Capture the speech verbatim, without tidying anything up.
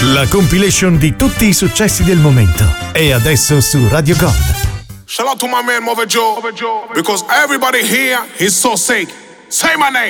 La compilation di tutti i successi del momento è adesso su Radio Gold. Shout out to my man Mother Joe, because everybody here is so sick. Say my name.